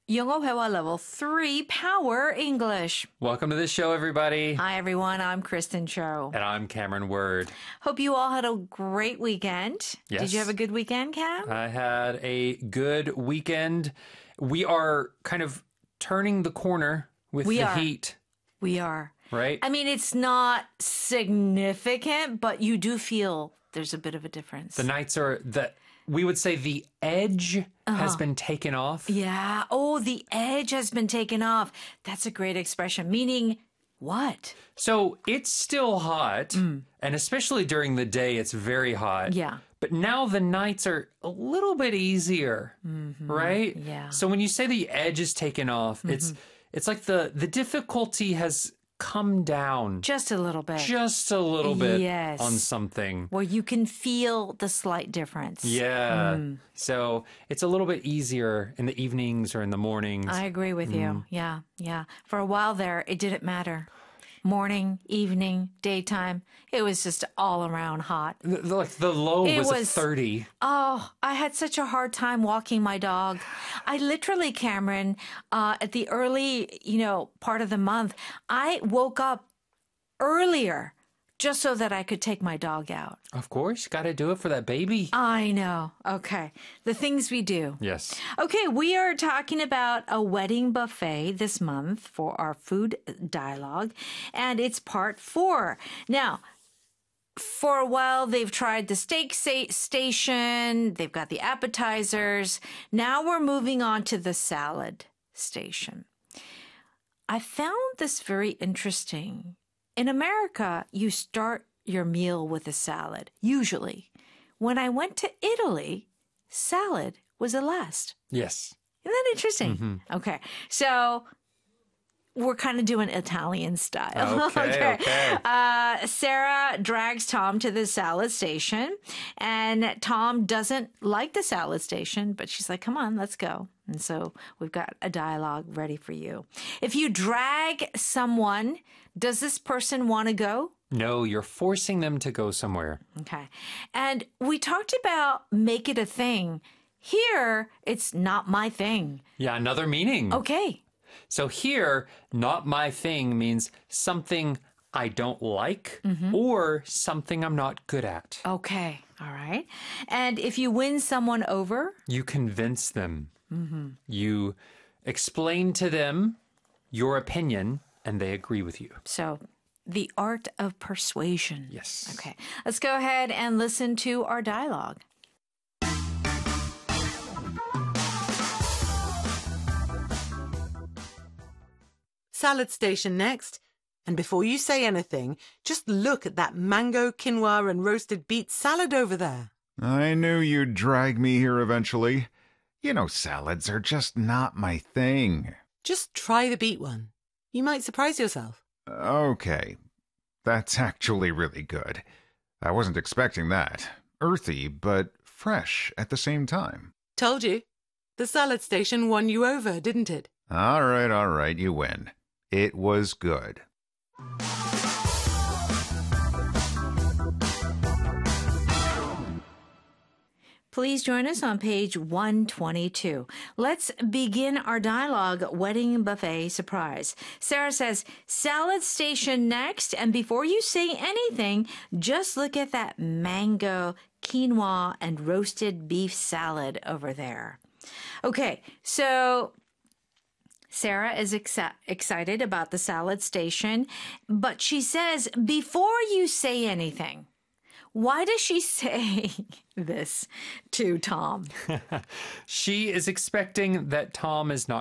영어 회화 level 3 Power English. Welcome to the show, everybody. Hi, everyone. I'm Kristen Cho. And I'm Cameron Word. Hope you all had a great weekend. Yes. Did you have a good weekend, Cam? I had a good weekend. We are kind of turning the corner with the heat, We are. right? I mean, it's not significant, but you do feel there's a bit of a difference. The nights are we would say the edge has been taken off. Yeah. Oh, the edge has been taken off. That's a great expression. Meaning what? So it's still hot, and especially during the day, it's very hot. Yeah. But now the nights are a little bit easier, right? Yeah. So when you say the edge is taken off, it's like the difficulty has come down Just a little bit. just a little bit Yes. on something. Where you can feel the slight difference. Yeah. So it's a little bit easier in the evenings or in the mornings. I agree with you. Yeah, yeah. For a while there, it didn't matter. Morning, evening, daytime. It was just all around hot. Like the low It was, was- 30. Oh, I had such a hard time walking my dog. I literally, Cameron, at the early, part of the month, I woke up earlier just so that I could take my dog out. Of course, got to do it for that baby. I know. Okay. The things we do. Yes. Okay, we are talking about a wedding buffet this month for our food dialogue, and it's part 4. Now, for a while, they've tried the steak station, they've got the appetizers. Now we're moving on to the salad station. I found this very interesting. In America, you start your meal with a salad, usually. When I went to Italy, salad was the last. Yes. Isn't that interesting? Okay. So we're kind of doing Italian style. Okay. Sarah drags Tom to the salad station, and Tom doesn't like the salad station, but she's like, come on, let's go. And so we've got a dialogue ready for you. If you drag someone, does this person want to go? No, you're forcing them to go somewhere. Okay. And we talked about make it a thing. Here, it's not my thing. Yeah, another meaning. Okay. So here, not my thing means something I don't like or something I'm not good at. Okay. All right. And if you win someone over, You convince them. You explain to them your opinion, and they agree with you. so the art of persuasion. Yes. Okay. Let's go ahead and listen to our dialogue. Salad station next. And before you say anything, just look at that mango, quinoa, and roasted beet salad over there. I knew you'd drag me here eventually. You know, salads are just not my thing. Just try the beet one. You might surprise yourself. Okay, that's actually really good. I wasn't expecting that. Earthy, but fresh at the same time. Told you. The salad station won you over, didn't it? All right, you win. It was good. Please join us on page 122. Let's begin our dialogue, Wedding Buffet Surprise. Sarah says, salad station next, and before you say anything, just look at that mango, quinoa, and roasted beef salad over there. Okay, so Sarah is excited about the salad station, but she says, before you say anything, why does she say this to Tom? She is expecting that Tom is not